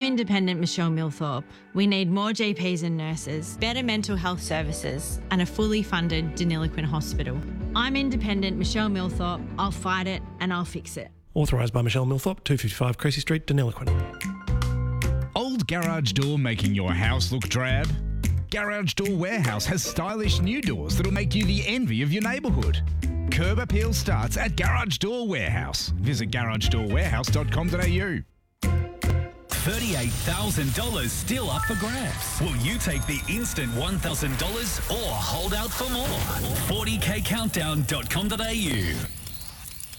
independent Michelle Millthorpe. We need more GPs and nurses, better mental health services, and a fully funded Deniliquin hospital. I'm independent Michelle Millthorpe. I'll fight it and I'll fix it. Authorised by Michelle Millthorpe, 255 Creasy Street, Deniliquin. Old garage door making your house look drab? Garage Door Warehouse has stylish new doors that'll make you the envy of your neighbourhood. Curb appeal starts at Garage Door Warehouse. Visit garagedoorwarehouse.com.au. $38,000 still up for grabs. Will you take the instant $1,000 or hold out for more? 40kcountdown.com.au.